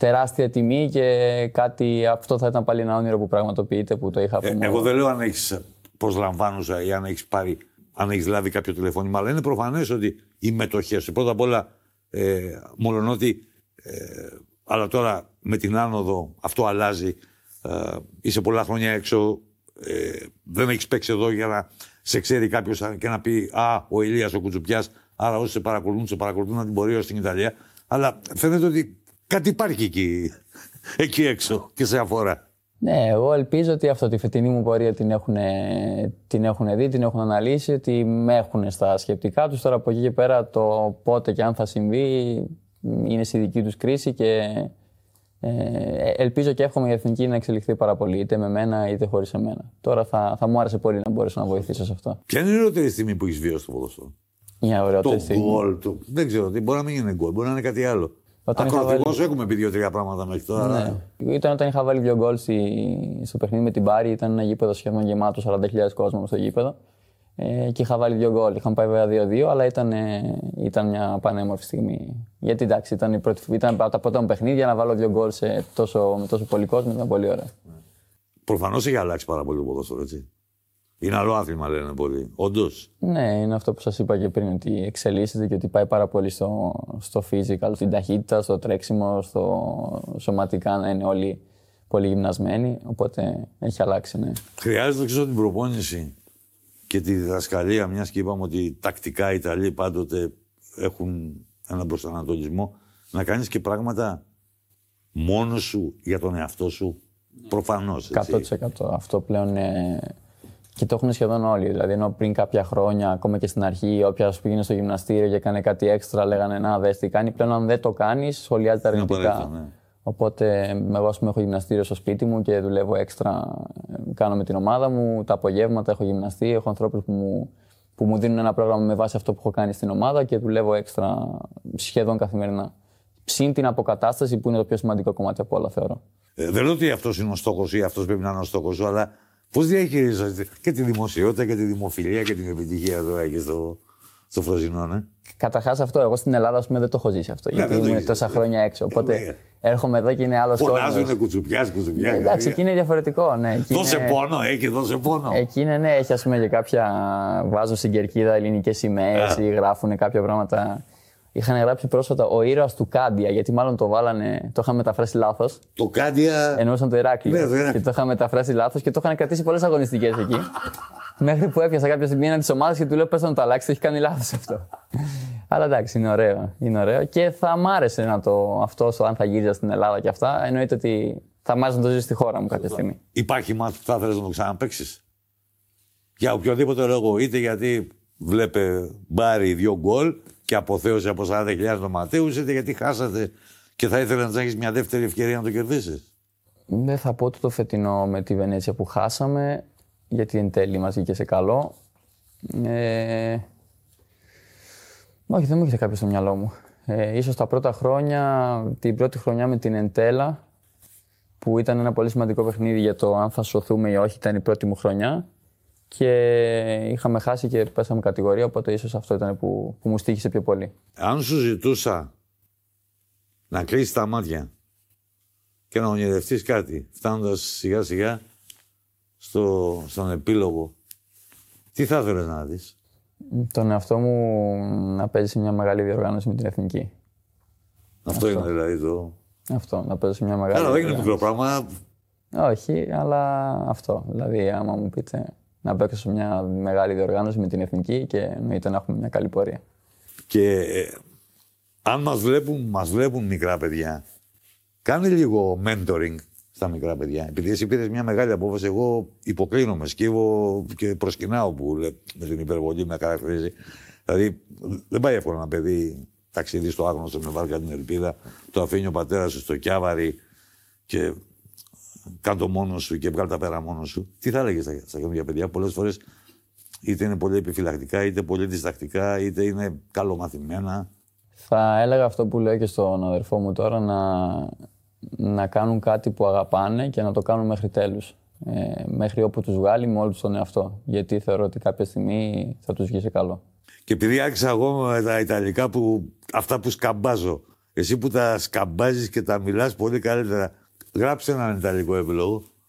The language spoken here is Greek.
τεράστια τιμή και κάτι, αυτό θα ήταν πάλι ένα όνειρο που πραγματοποιείται, που το είχα από Εγώ δεν λέω αν έχεις προσλαμβάνουσα ή αν έχεις λάβει κάποιο τηλεφώνημα, αλλά είναι προφανές ότι οι μετοχές σου, πρώτα απ' όλα, μολονότι, αλλά τώρα με την άνοδο αυτό αλλάζει, είσαι πολλά χρόνια έξω, δεν έχεις παίξει εδώ για να σε ξέρει κάποιος και να πει «Α, ο Ηλίας ο Κουτσουπιάς, άρα όσοι σε παρακολουθούν να την πορεία ως στην Ιταλία». Αλλά φαίνεται ότι κάτι υπάρχει εκεί έξω και σε αφορά. Ναι, εγώ ελπίζω ότι τη φετινή μου πορεία την έχουν δει, την έχουν αναλύσει, ότι με έχουν στα σκεπτικά τους. Τώρα από εκεί και πέρα το πότε και αν θα συμβεί είναι στη δική τους κρίση και ελπίζω και εύχομαι η Εθνική να εξελιχθεί πάρα πολύ, είτε με μένα είτε χωρίς εμένα. Τώρα θα μου άρεσε πολύ να μπορέσω να βοηθήσω σε αυτό. Ποια είναι η ωραιότερη στιγμή που έχεις βιώσει στο ποδόσφαιρο? Μια ωραιότερη στιγμή. Το γκολ του. Δεν ξέρω, μπορεί να μην είναι γκολ, μπορεί να είναι κάτι άλλο. Ακροατικώς έχουμε πει 2-3 πράγματα μέχρι τώρα. Ναι. Ήταν όταν είχα βάλει 2 γκολ στο παιχνίδι με την Μπάρη, ήταν ένα γήπεδο σχεδόν γεμάτο, 40.000 κόσμο στο γήπεδο. Και είχα βάλει 2 γκολ. Είχαν πάει βέβαια 2-2, αλλά ήταν μια πανέμορφη στιγμή. Γιατί εντάξει, ήταν από τα πρώτα μου παιχνίδια να βάλω 2 γκολ με τόσο πολύ κόσμο, ήταν πολύ ωραία. Προφανώς έχει αλλάξει πάρα πολύ το ποδόσφαιρο, έτσι. Είναι άλλο άθλημα, λένε πολλοί. Όντως. Ναι, είναι αυτό που σας είπα και πριν, ότι εξελίσσεται και ότι πάει πάρα πολύ στο physical, στην ταχύτητα, στο τρέξιμο, στο σωματικά, να είναι όλοι πολύ γυμνασμένοι. Οπότε έχει αλλάξει, ναι. Χρειάζεται ξέρω την προπόνηση και τη διδασκαλία, μιας και είπαμε ότι τακτικά οι Ιταλοί πάντοτε έχουν έναν προσανατολισμό, να κάνεις και πράγματα μόνος σου για τον εαυτό σου. Προφανώς. 100%. Αυτό πλέον. Και το έχουν σχεδόν όλοι. Δηλαδή, ενώ πριν κάποια χρόνια, ακόμα και στην αρχή, όποια σου πήγαινε στο γυμναστήριο και έκανε κάτι έξτρα, λέγανε να δες τι κάνει. Πλέον, αν δεν το κάνει, σχολιάζεται αρνητικά. Ναι. Οπότε, εγώ έχω γυμναστήριο στο σπίτι μου και δουλεύω έξτρα. Κάνω με την ομάδα μου. Τα απογεύματα έχω γυμναστεί. Έχω ανθρώπους που μου δίνουν ένα πρόγραμμα με βάση αυτό που έχω κάνει στην ομάδα και δουλεύω έξτρα σχεδόν καθημερινά. Συν την αποκατάσταση που είναι το πιο σημαντικό κομμάτι από όλα, θεωρώ. Δεν λέω ότι αυτός είναι ο στόχος ή αυτός πρέπει να είναι ο στόχος σου, αλλά πώς διαχειρίζεσαι και τη δημοσιότητα και τη δημοφιλία και την επιτυχία τώρα εκεί στο Φροζινό, Καταρχάς αυτό, εγώ στην Ελλάδα δεν το έχω ζήσει αυτό. Γιατί ήμουν τόσα χρόνια έξω. Οπότε έρχομαι εδώ και είναι άλλο κόσμο. Φωνάζουνε Κουτσουπιάς. Εντάξει, εκεί είναι διαφορετικό. Ναι. Δώσε πόνο, δώσε πόνο. Εκεί είναι, ναι, έχει ας πούμε και κάποια. Βάζουν στην κερκίδα ελληνικές σημαίες ή γράφουν κάποια πράγματα. Είχαν γράψει πρόσφατα ο ήρωας του Κάντια, γιατί μάλλον το βάλανε, το είχαν μεταφράσει λάθος. Το Κάντια. Εννοούσαν το Ηράκλειο. Ναι, και το είχαν μεταφράσει λάθος και το είχαν κρατήσει πολλές αγωνιστικές εκεί. Μέχρι που έπιασα κάποια στιγμή ένα της ομάδας και του λέω: πες να το αλλάξει, το έχει κάνει λάθος αυτό. Αλλά εντάξει, είναι ωραίο. Είναι ωραίο και θα μ' άρεσε αυτό, αν θα γύριζα στην Ελλάδα και αυτά. Εννοείται ότι θα μ' άρεσε να το ζήσω στη χώρα μου κάποια στιγμή. Υπάρχει μάτς που θα ήθελες να το ξαναπαίξεις? Για οποιοδήποτε λόγο, είτε γιατί βλέπε Μπάρι 2 γκολ και αποθέωσε από 40.000 νοματέους, είτε γιατί χάσατε και θα ήθελε να έχεις μια δεύτερη ευκαιρία να το κερδίσεις. Δεν θα πω το φετινό με τη Βενέτσια που χάσαμε, γιατί εν τέλει μας βγήκε σε καλό. Όχι, δεν μου έρχεται κάποιο στο μυαλό μου. Ίσως τα πρώτα χρόνια, την πρώτη χρονιά με την Εντέλα, που ήταν ένα πολύ σημαντικό παιχνίδι για το αν θα σωθούμε ή όχι, ήταν η πρώτη μου χρονιά. Και είχαμε χάσει και πέσαμε κατηγορία, οπότε ίσως αυτό ήταν που μου στοίχησε πιο πολύ. Αν σου ζητούσα να κλείσεις τα μάτια και να ονειρευτείς κάτι, φτάνοντας σιγά σιγά στον επίλογο, τι θα ήθελες να δεις? Τον εαυτό μου να παίζει σε μια μεγάλη διοργάνωση με την Εθνική. Αυτό είναι δηλαδή το... Αυτό, να παίζει σε μια μεγάλη διοργάνωση. Δεν είναι μικρό πράγμα. Όχι, αλλά αυτό. Δηλαδή, άμα μου πείτε... να παίξω σε μια μεγάλη διοργάνωση με την Εθνική και εννοείται να έχουμε μια καλή πορεία. Και αν μας βλέπουν μικρά παιδιά, κάνε λίγο mentoring στα μικρά παιδιά. Επειδή εσύ πήρες μια μεγάλη απόφαση, εγώ υποκρίνομαι, σκύβω και προσκυνάω που με την υπερβολή με χαρακτηρίζει. Δηλαδή, δεν πάει εύκολα ένα παιδί ταξιδί στο άγνωστο με βάρκα την ελπίδα, το αφήνει ο πατέρας σου στο Κιάβαρι και κάντο μόνος σου και βγάλει τα πέρα μόνος σου. Τι θα έλεγες στα καινούργια παιδιά? Πολλές φορές είτε είναι πολύ επιφυλακτικά, είτε πολύ διστακτικά, είτε είναι καλομαθημένα. Θα έλεγα αυτό που λέω και στον αδερφό μου τώρα, να κάνουν κάτι που αγαπάνε και να το κάνουν μέχρι τέλους. Μέχρι όπου τους βγάλει με όλο τον εαυτό. Γιατί θεωρώ ότι κάποια στιγμή θα τους βγει σε καλό. Και επειδή άρχισα εγώ με τα Ιταλικά, αυτά που σκαμπάζω, Εσύ που τα σκαμπάζεις και τα μιλάς πολύ καλύτερα, γράψε έναν ιταλικό επιλόγο.